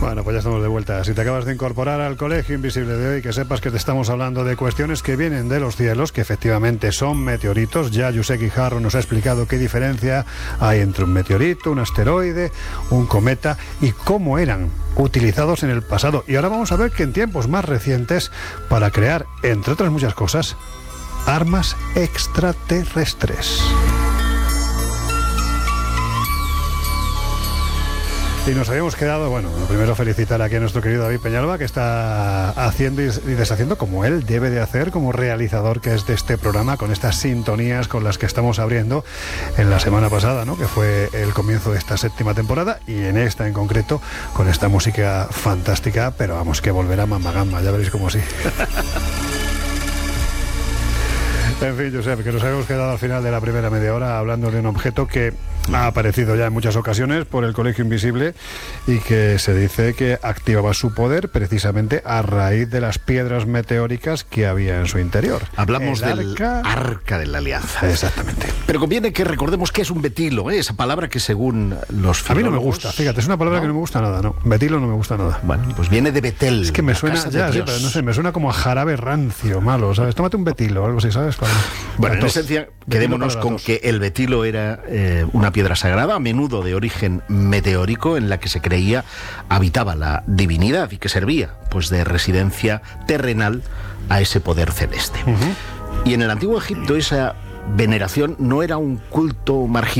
Bueno, pues ya estamos de vuelta. Si te acabas de incorporar al Colegio Invisible de hoy, que sepas que te estamos hablando de cuestiones que vienen de los cielos, que efectivamente son meteoritos. Ya Josep Guijarro nos ha explicado qué diferencia hay entre un meteorito, un asteroide, un cometa y cómo eran utilizados en el pasado. Y ahora vamos a ver que en tiempos más recientes, para crear, entre otras muchas cosas, armas extraterrestres. Y nos habíamos quedado, bueno, lo primero felicitar aquí a nuestro querido David Peñalba, que está haciendo y deshaciendo como él debe de hacer, como realizador que es de este programa, con estas sintonías con las que estamos abriendo en la semana pasada, ¿no? Que fue el comienzo de esta 7ª temporada, y en esta en concreto, con esta música fantástica, pero vamos, que volverá Mamma Gamba, ya veréis cómo sí. En fin, Josep, que nos habíamos quedado al final de la primera media hora hablando de un objeto que ha aparecido ya en muchas ocasiones por el Colegio Invisible y que se dice que activaba su poder precisamente a raíz de las piedras meteóricas que había en su interior. Hablamos del Arca de la Alianza. Exactamente. Pero conviene que recordemos que es un betilo, ¿eh? Esa palabra que según los filólogos... A mí no me gusta, fíjate, es una palabra que no me gusta nada, ¿no? Betilo no me gusta nada. Bueno, pues viene de Betel. Es que me suena, ya, sí, pero no sé, me suena como a jarabe rancio, malo, ¿sabes? Tómate un betilo o algo así, ¿sabes? Bueno, en esencia, quedémonos con que el betilo era una piedra sagrada, a menudo de origen meteórico, en la que se creía habitaba la divinidad y que servía pues de residencia terrenal a ese poder celeste. Y en el antiguo Egipto esa veneración no era un culto marginal,